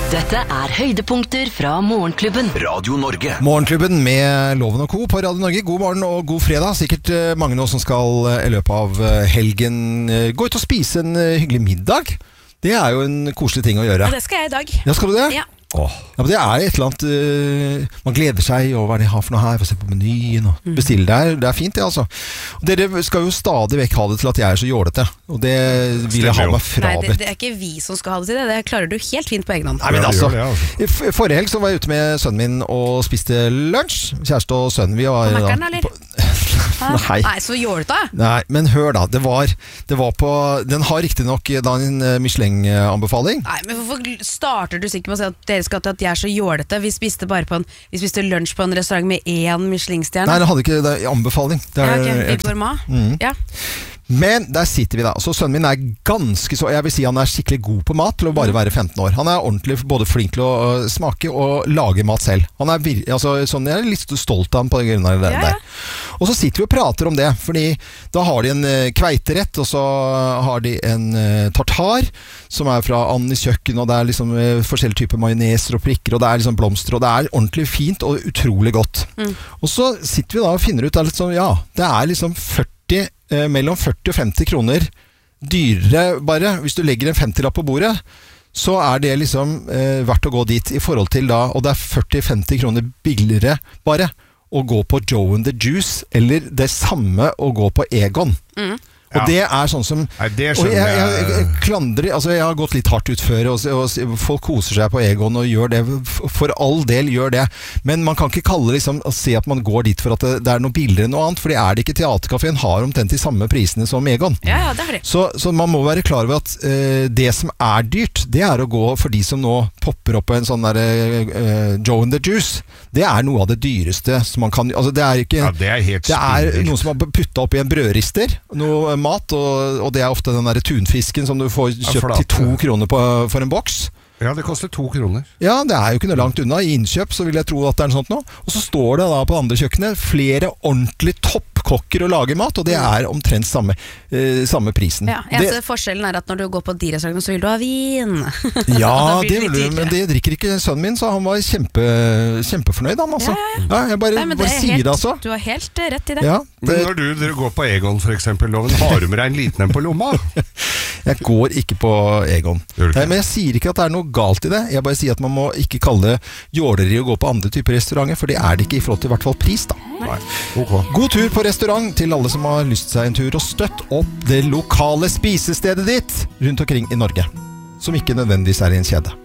Dette høydepunkter fra Morgenklubben. Radio Norge. Morgenklubben med Loven og Co. på Radio Norge. God morgen og god fredag. Sikkert mange nå som skal i løpet av helgen gå ut og spise en hyggelig middag. Det jo en koselig ting å gjøre. Og det skal jeg i dag. Ja, skal du det? Ja. Ja, men det et eller annet man gleder seg over hva de har for noe her, for å se på menyen og bestille det fint det altså. Og dere skal jo stadig vekk ha det til at jeg så jålete, og det vil jeg ha meg frabedt. Nei, det ikke vi som skal ha det til det, det klarer du helt fint på egen hånd. Nei, men altså, i forrige helg så var jeg ute med sønnen min og spiste lunsj. Kjæreste og sønnen vi var på Mackeren, eller? Nei, så jålete. Nei, men hør da, det var på, den har riktig nok da en Michelin-anbefaling. Nei, men hvorfor starter du sikkert med å si at dere skal til at jeg så jålete? Vi spiste lunsj på en restaurant med 1 Michelin-stjerne. Nei, det hadde ikke det anbefaling. Det ja, ok, litt gourmet. Ja. Men der sitter vi da. Så sønnen min ganske så, jeg vil si han skikkelig god på mat til å bare være 15 år. Han ordentlig både flink til å smake og lage mat selv. Han sånn, jeg litt stolt av han på grunn av det der. Og så sitter vi og prater om det, fordi da har de en kveiterett, og så har de en tartar, som fra Annis kjøkken, og det liksom forskjellige typer majoneser og prikker, og det liksom blomster, og det ordentlig fint og utrolig godt. Og så sitter vi da og finner ut, det liksom mellom 40 og 50 kroner dyrere bare, hvis du legger en 50-lapp på bordet, så det liksom verdt å gå dit i forhold til da, og det 40-50 kroner billigere bare å gå på Joe and the Juice, eller det samme å gå på Egon. Og det sånn som Nei, det og jeg klandrer, jeg har gått litt hardt ut før, og folk koser seg på Egon og gjør det, for all del gjør det, men man kan ikke kalle liksom å si at man går dit for at det noe billigere enn noe annet, fordi det ikke Teatercaféen har omtrent de samme prisene som Egon. Ja, det det. Så man må være klar over at det som dyrt, det å gå for de som nå popper opp på en sånn der Joe and the Juice. Det noe av det dyreste som man kan, det ikke det helt det noe som har puttet opp i en brødrister, noe mat, og det ofte den der tunfisken som du får kjøpt til 2 kroner for en boks. Ja, det koster 2 kroner. Ja, det jo ikke noe langt unna. I innkjøp så vil jeg tro at det noe sånt nå. Og så står det da på andre kjøkkenet flere ordentlig toppkokker og lager mat, og det omtrent samme prisen. Ja, forskjellen at når du går på de restaurantene, så vil du ha vin. Ja, det vil du, men det drikker ikke sønnen min, så han var kjempefornøyd, han altså. Ja, jeg bare sier det altså. Du har helt rett i det. Ja, men når du går på Egon for eksempel, Loven, har du med deg en liten en på lomma? Jeg går ikke på Egon. Nei, men jeg sier ikke at det noe galt i det. Jeg bare sier at man må ikke kalle jåleri å gå på andre typer restauranter, for det det ikke i forhold til i hvert fall pris da. Nei. Okay. God tur på restaurant til alle som har lyst seg en tur, og støtt opp det lokale spisestedet ditt rundt omkring i Norge, som ikke nødvendigvis i en kjede.